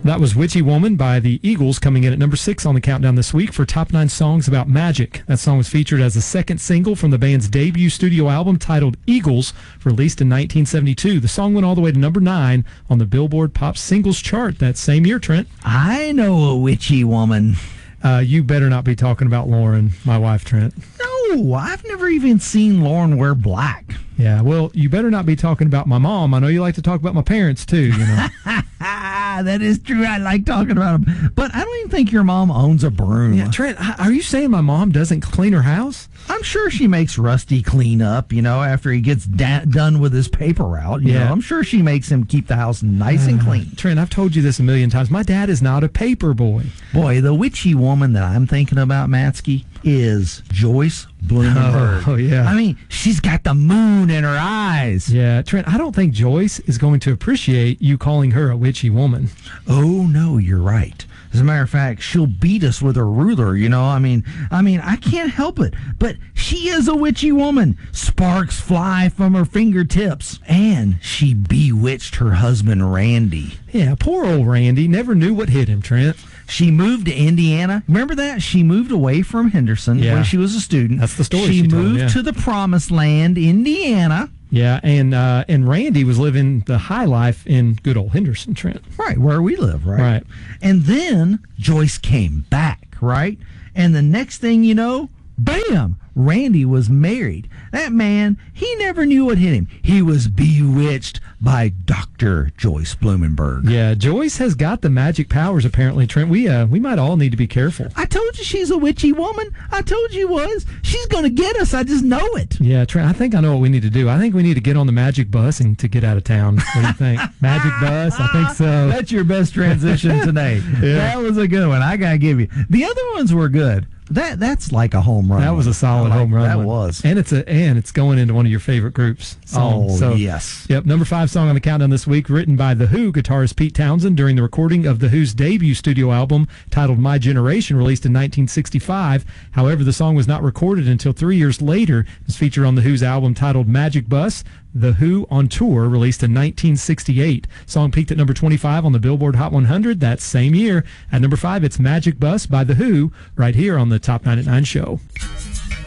That was Witchy Woman by the Eagles, coming in at number 6 on the countdown this week for Top 9 Songs About Magic. That song was featured as the second single from the band's debut studio album titled Eagles, released in 1972. The song went all the way to number 9 on the Billboard Pop Singles chart that same year, Trent. I know a witchy woman. You better not be talking about Lauren, my wife, Trent. No, I've never even seen Lauren wear black. Yeah, well, you better not be talking about my mom. I know you like to talk about my parents, too, you know. That is true. I like talking about them. But I don't even think your mom owns a broom. Yeah, Trent, are you saying my mom doesn't clean her house? I'm sure she makes Rusty clean up, after he gets done with his paper route. You know, I'm sure she makes him keep the house nice and clean. Trent, I've told you this a million times. My dad is not a paper boy. Boy, the witchy woman that I'm thinking about, Matsky, is Joyce Blumenberg. Oh, yeah. I mean, she's got the moon in her eyes. Yeah, Trent, I don't think Joyce is going to appreciate you calling her a witchy woman. Oh, no, you're right. As a matter of fact, she'll beat us with her ruler, I mean, I can't help it, but she is a witchy woman. Sparks fly from her fingertips, and she bewitched her husband, Randy. Yeah, poor old Randy never knew what hit him, Trent. She moved to Indiana. Remember that? She moved away from Henderson when she was a student. That's the story she she told, moved to the promised land, Indiana. Yeah, and Randy was living the high life in good old Henderson, Trent. Right, where we live, right? Right. And then Joyce came back, right? And the next thing you know, bam, Randy was married. That man, he never knew what hit him. He was bewitched by Dr. Joyce Blumenberg. Yeah, Joyce has got the magic powers, apparently, Trent. We might all need to be careful. I told you she's a witchy woman. I told you was. She's going to get us. I just know it. Yeah, Trent, I think I know what we need to do. I think we need to get on the magic bus and to get out of town. What do you think? Magic bus? I think so. That's your best transition today. Yeah. That was a good one. I got to give you. The other ones were good. That's like a home run. That was a solid home run. That one. Was. And it's going into one of your favorite groups. Songs. Yes. Yep, number 5 song on the countdown this week, written by The Who guitarist Pete Townsend during the recording of The Who's debut studio album titled My Generation, released in 1965. However, the song was not recorded until 3 years later. It was featured on The Who's album titled Magic Bus, The Who on Tour, released in 1968. Song peaked at number 25 on the Billboard Hot 100 that same year. At number 5, it's Magic Bus by The Who, right here on the Top 9 at 9 show.